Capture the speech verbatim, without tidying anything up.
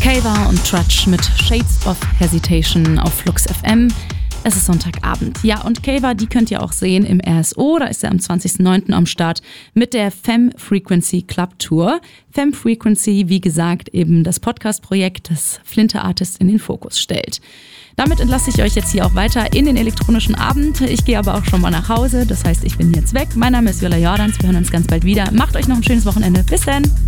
Kava und Trudge mit Shades of Hesitation auf Flux F M. Es ist Sonntagabend. Ja, und Kava, die könnt ihr auch sehen im R S O. Da ist er am zwanzigsten neunten am Start mit der Femme Frequency Club Tour. Femme Frequency, wie gesagt, eben das Podcast-Projekt, das Flinter Artist in den Fokus stellt. Damit entlasse ich euch jetzt hier auch weiter in den elektronischen Abend. Ich gehe aber auch schon mal nach Hause. Das heißt, ich bin jetzt weg. Mein Name ist Viola Jordans. Wir hören uns ganz bald wieder. Macht euch noch ein schönes Wochenende. Bis dann!